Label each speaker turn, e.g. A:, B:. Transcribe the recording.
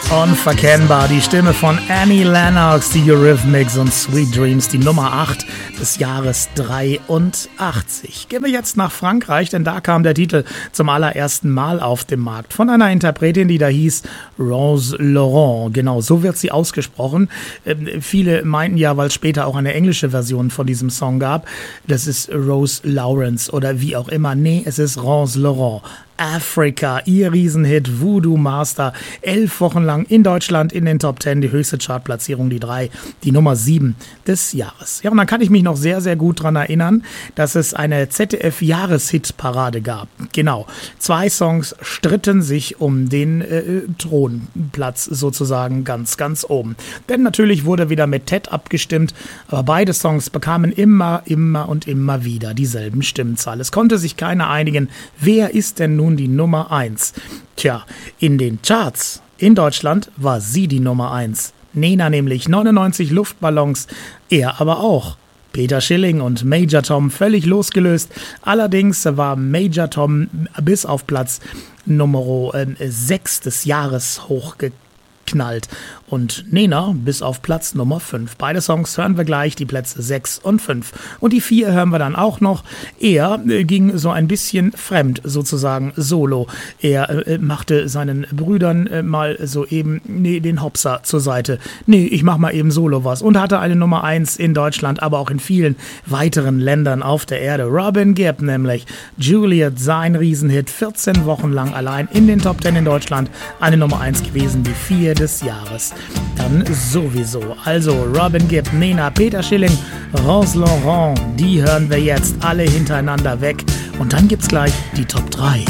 A: Unverkennbar, die Stimme von Annie Lennox, die Eurythmics und Sweet Dreams, die Nummer 8 des Jahres 83. Gehen wir jetzt nach Frankreich, denn da kam der Titel zum allerersten Mal auf den Markt von einer Interpretin, die da hieß Rose Laurent. Genau, so wird sie ausgesprochen. Viele meinten ja, weil es später auch eine englische Version von diesem Song gab, das ist Rose Lawrence oder wie auch immer. Nee, es ist Rose Laurent. Africa, ihr Riesenhit Voodoo Master, 11 Wochen lang in Deutschland in den Top 10, die höchste Chartplatzierung, die 3, die Nummer 7 des Jahres. Ja, und dann kann ich mich noch sehr, sehr gut dran erinnern, dass es eine ZDF-Jahreshitparade gab. Genau, 2 Songs stritten sich um den Thronplatz sozusagen ganz, ganz oben. Denn natürlich wurde wieder mit Ted abgestimmt, aber beide Songs bekamen immer wieder dieselben Stimmenzahl. Es konnte sich keiner einigen, wer ist denn nun die Nummer 1. Tja, in den Charts in Deutschland war sie die Nummer 1. Nena nämlich 99 Luftballons, er aber auch. Peter Schilling und Major Tom völlig losgelöst. Allerdings war Major Tom bis auf Platz Nummer 6 des Jahres hochgeknallt. Und Nena bis auf Platz Nummer 5. Beide Songs hören wir gleich, die Plätze 6 und 5. Und die 4 hören wir dann auch noch. Er ging so ein bisschen fremd, sozusagen solo. Er machte seinen Brüdern mal so eben den Hopser zur Seite. Ich mach mal eben solo was. Und hatte eine Nummer 1 in Deutschland, aber auch in vielen weiteren Ländern auf der Erde. Robin Gibb nämlich. Juliet, sein Riesenhit, 14 Wochen lang allein in den Top 10 in Deutschland. Eine Nummer 1 gewesen, die 4 des Jahres. Dann sowieso. Also Robin Gibb, Nena, Peter Schilling, Rose Laurent, die hören wir jetzt alle hintereinander weg. Und dann gibt's gleich die Top 3.